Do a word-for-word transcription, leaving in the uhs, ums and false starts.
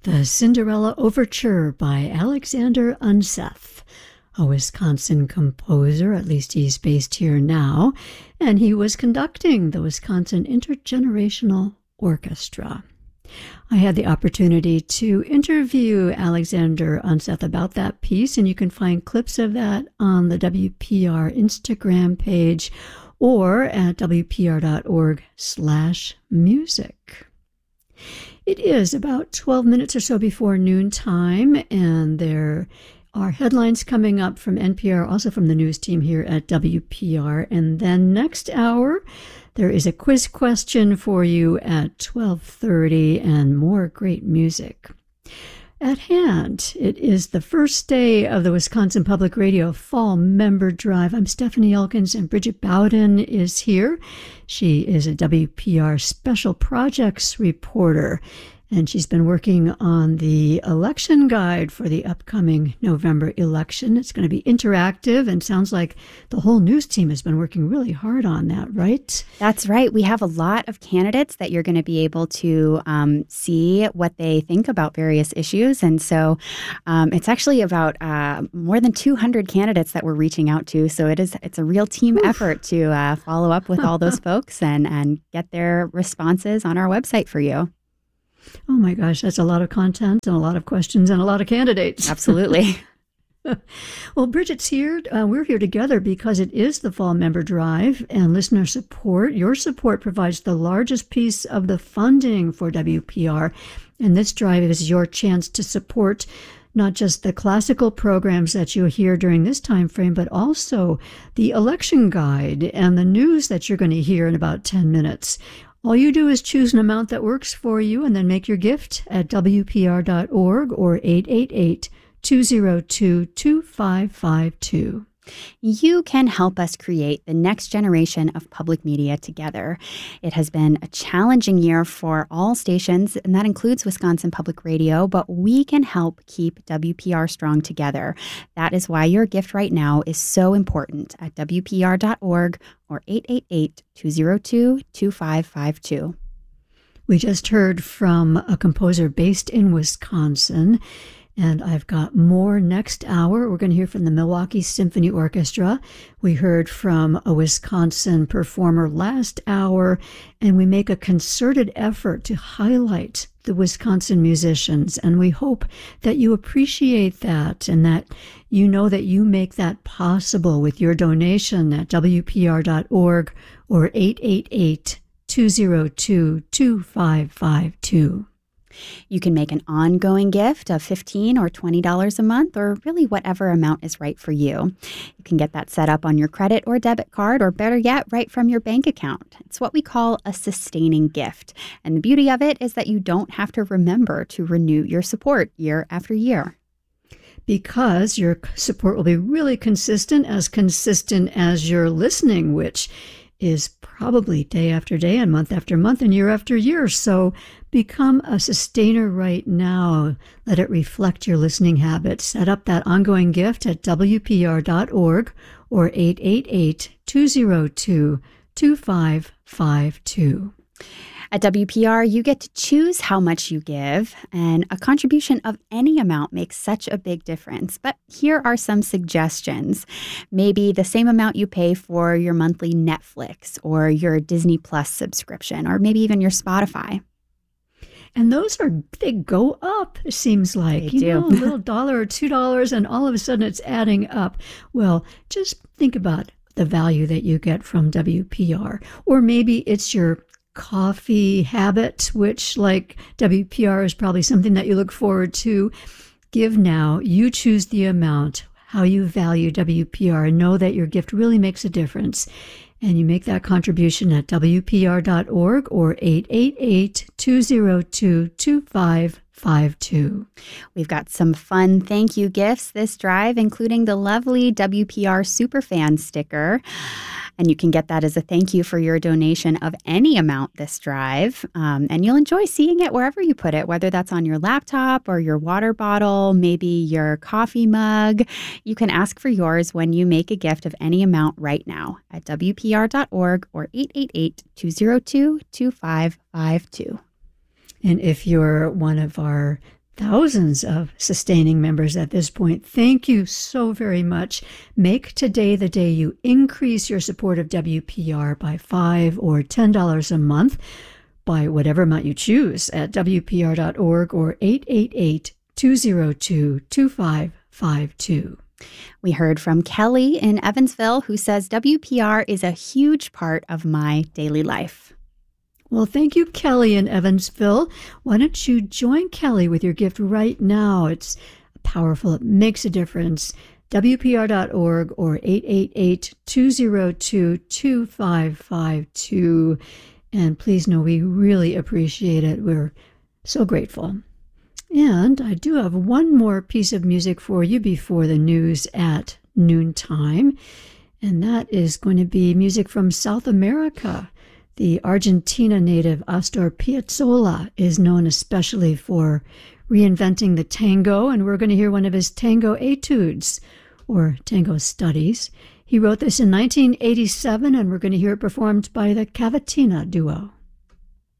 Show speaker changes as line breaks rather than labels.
The Cinderella Overture by Alexander Unseth, a Wisconsin composer, at least he's based here now, and he was conducting the Wisconsin Intergenerational Orchestra. I had the opportunity to interview Alexander Unseth about that piece, and you can find clips of that on the W P R Instagram page or at W P R dot org slash music. It is about twelve minutes or so before noontime, and there are headlines coming up from N P R, also from the news team here at W P R. And then next hour, there is a quiz question for you at twelve thirty and more great music. At hand, it is the first day of the Wisconsin Public Radio Fall Member Drive. I'm Stephanie Elkins, and Bridget Bowden is here. She is a W P R Special Projects reporter, and she's been working on the election guide for the upcoming November election. It's going to be interactive, and sounds like the whole news team has been working really hard on that, right?
That's right. We have a lot of candidates that you're going to be able to um, see what they think about various issues. And so um, it's actually about uh, more than two hundred candidates that we're reaching out to. So it is, it's a real team Oof. effort to uh, follow up with all those folks and, and get their responses on our website for you.
Oh my gosh, that's a lot of content and a lot of questions and a lot of candidates.
Absolutely.
Well, Bridget's here. Uh, we're here together because it is the Fall Member Drive and listener support. Your support provides the largest piece of the funding for W P R. And this drive is your chance to support not just the classical programs that you hear during this time frame, but also the election guide and the news that you're going to hear in about ten minutes. All you do is choose an amount that works for you and then make your gift at W P R dot org or eight eight eight, two zero two, two five five two.
You can help us create the next generation of public media together. It has been a challenging year for all stations, and that includes Wisconsin Public Radio, but we can help keep W P R strong together. That is why your gift right now is so important at W P R dot org or eight eight eight, two zero two, two five five two.
We just heard from a composer based in Wisconsin, and I've got more next hour. We're going to hear from the Milwaukee Symphony Orchestra. We heard from a Wisconsin performer last hour, and we make a concerted effort to highlight the Wisconsin musicians. And we hope that you appreciate that and that you know that you make that possible with your donation at W P R dot org or eight eight eight, two zero two, two five five two.
You can make an ongoing gift of fifteen dollars or twenty dollars a month, or really whatever amount is right for you. You can get that set up on your credit or debit card, or better yet, right from your bank account. It's what we call a sustaining gift. And the beauty of it is that you don't have to remember to renew your support year after year.
Because your support will be really consistent, as consistent as your listening, which is probably day after day and month after month and year after year. So become a sustainer right now. Let it reflect your listening habits. Set up that ongoing gift at W P R dot org or eight eight eight, two zero two, two five five two.
At W P R, you get to choose how much you give, and a contribution of any amount makes such a big difference. But here are some suggestions. Maybe the same amount you pay for your monthly Netflix or your Disney Plus subscription, or maybe even your Spotify.
And those are, they go up, it seems like.
They
you
do.
know, a little dollar or two dollars, and all of a sudden it's adding up. Well, just think about the value that you get from W P R. Or maybe it's your coffee habit, which, like W P R, is probably something that you look forward to. Give now. You choose the amount, how you value W P R, and know that your gift really makes a difference. And you make that contribution at W P R dot org or eight eight eight, two zero two, two five five two.
We've got some fun thank you gifts this drive, including the lovely W P R Superfan sticker. And you can get that as a thank you for your donation of any amount this drive. Um, and you'll enjoy seeing it wherever you put it, whether that's on your laptop or your water bottle, maybe your coffee mug. You can ask for yours when you make a gift of any amount right now at W P R dot org or eight eight eight, two zero two, two five five two.
And if you're one of our thousands of sustaining members at this point. Thank you so very much. Make today the day you increase your support of W P R by five dollars or ten dollars a month by whatever amount you choose at W P R dot org or eight eight eight, two zero two, two five five two.
We heard from Kelly in Evansville, who says W P R is a huge part of my daily life.
Well, thank you, Kelly in Evansville. Why don't you join Kelly with your gift right now? It's powerful. It makes a difference. W P R dot org or eight eight eight, two zero two, two five five two. And please know we really appreciate it. We're so grateful. And I do have one more piece of music for you before the news at noontime. And that is going to be music from South America. The Argentina native Astor Piazzolla is known especially for reinventing the tango, and we're going to hear one of his tango etudes, or tango studies. He wrote this in nineteen eighty-seven, and we're going to hear it performed by the Cavatina Duo.